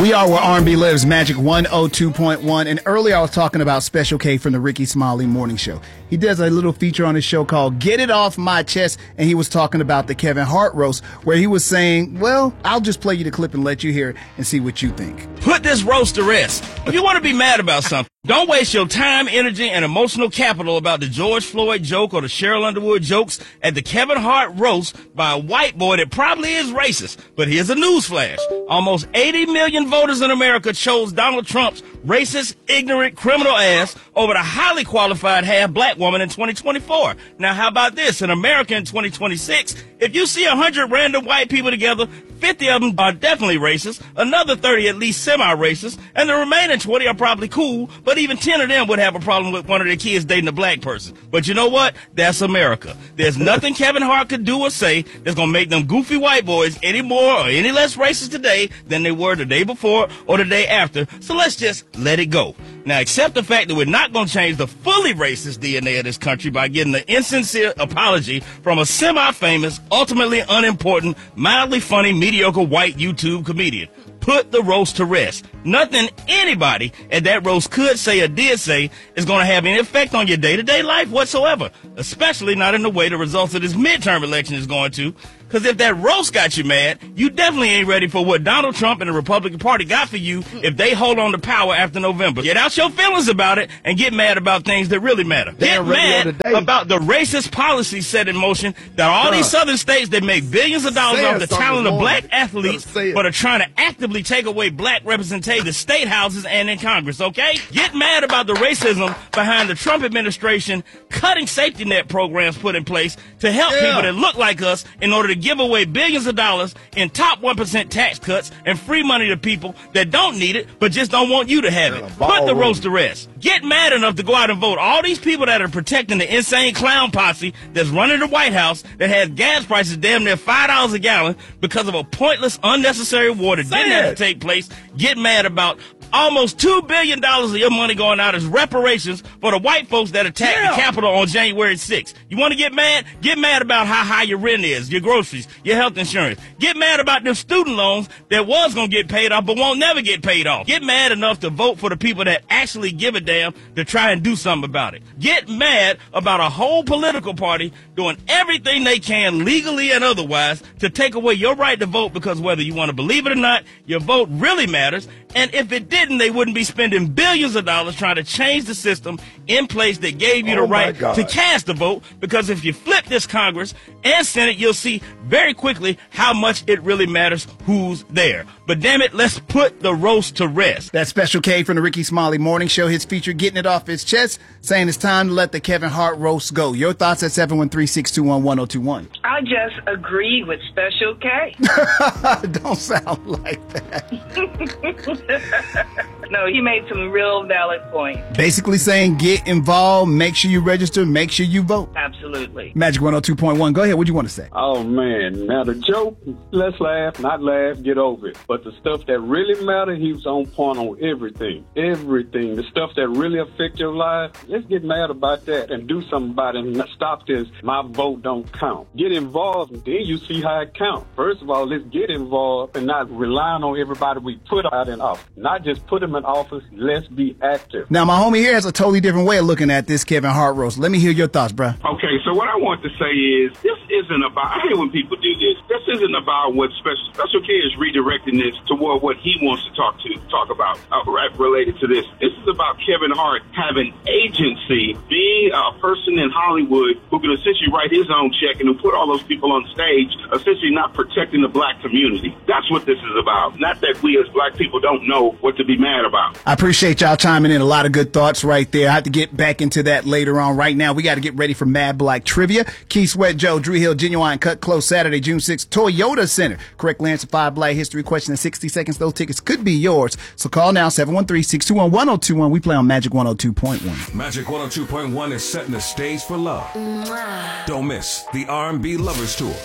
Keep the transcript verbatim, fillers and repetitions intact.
We are where R and B lives, Magic one oh two point one. And earlier I was talking about Special K from the Ricky Smiley Morning Show. He does a little feature on his show called Get It Off My Chest, and he was talking about the Kevin Hart roast, where he was saying, well, I'll just play you the clip and let you hear it and see what you think. Put this roast to rest. If you want to be mad about something, don't waste your time, energy, and emotional capital about the George Floyd joke or the Cheryl Underwood jokes at the Kevin Hart roast by a white boy that probably is racist. But here's a newsflash. Almost eighty million voters in America chose Donald Trump's racist, ignorant, criminal ass over the highly qualified half-black woman in twenty twenty-four. Now, how about this? In America in twenty twenty-six, if you see one hundred random white people together, fifty of them are definitely racist, another thirty at least semi-racist, and the remaining twenty are probably cool, but even ten of them would have a problem with one of their kids dating a black person. But you know what? That's America. There's nothing Kevin Hart could do or say that's going to make them goofy white boys any more or any less racist today than they were the day before or the day after, so let's just let it go. Now, accept the fact that we're not going to change the fully racist D N A of this country by getting an insincere apology from a semi-famous, ultimately unimportant, mildly funny, mediocre white YouTube comedian. Put the roast to rest. Nothing anybody at that roast could say or did say is going to have any effect on your day-to-day life whatsoever, especially not in the way the results of this midterm election is going to. Because if that roast got you mad, you definitely ain't ready for what Donald Trump and the Republican Party got for you if they hold on to power after November. Get out your feelings about it and get mad about things that really matter. Get mad about the racist policies set in motion that all these southern states that make billions of dollars off the talent of black athletes but are trying to actively take away black representation in state houses and in Congress, okay? Get mad about the racism behind the Trump administration cutting safety net programs put in place to help yeah. people that look like us in order to give away billions of dollars in top one percent tax cuts and free money to people that don't need it but just don't want you to have it. Put the roast to rest. Get mad enough to go out and vote. All these people that are protecting the insane clown posse that's running the White House that has gas prices damn near five dollars a gallon because of a pointless, unnecessary war that didn't have to take place. Get mad about almost two billion dollars of your money going out as reparations for the white folks that attacked yeah. the Capitol on January sixth. You want to get mad? Get mad about how high your rent is, your groceries, your health insurance. Get mad about them student loans that was going to get paid off but won't never get paid off. Get mad enough to vote for the people that actually give a damn to try and do something about it. Get mad about a whole political party doing everything they can legally and otherwise to take away your right to vote because whether you want to believe it or not, your vote really matters. And if it didn't, they wouldn't be spending billions of dollars trying to change the system in place that gave you the oh right to cast a vote. Because if you flip this Congress and Senate, you'll see very quickly how much it really matters who's there. But damn it, let's put the roast to rest. That's Special K from the Ricky Smiley Morning Show. His feature, Getting It Off His Chest, saying it's time to let the Kevin Hart roast go. Your thoughts at seven one three, six two one, one oh two one. I just agree with Special K. Don't sound like that. No, he made some real valid points. Basically saying get involved, make sure you register, make sure you vote. Absolutely. Magic one oh two point one. Go ahead. What do you want to say? Oh, man. Now, the joke, let's laugh, not laugh, get over it. But the stuff that really matter, he was on point on everything. Everything. The stuff that really affect your life, let's get mad about that and do something about it and stop this, my vote don't count. Get involved, and then you see how it counts. First of all, let's get involved and not relying on everybody we put out in office. Not just put them in office, let's be active. Now, my homie here has a totally different way of looking at this Kevin Hart roast. Let me hear your thoughts, bruh. Okay, so what I want to say is, this isn't about, I hate when people do this, this isn't about what Special, Special K is redirecting this toward what he wants to talk to, talk about, uh, right, related to this. This is about Kevin Hart having agency, being a person in Hollywood who can essentially write his own check and who put all those people on stage, essentially not protecting the black community. That's what this is about. Not that we as black people don't know what to be mad about. I appreciate y'all chiming in. A lot of good thoughts right there. I have to get back into that later on. Right now, we got to get ready for Mad Black Trivia. Key Sweat Joe, Drew Hill, Genuine Cut Close, Saturday, June sixth, Toyota Center. Correct answer, five Black History question in sixty seconds. Those tickets could be yours. So call now, seven one three, six two one, one oh two one. We play on Magic one oh two point one. Magic one oh two point one is setting the stage for love. Don't miss the R and B Lovers Tour.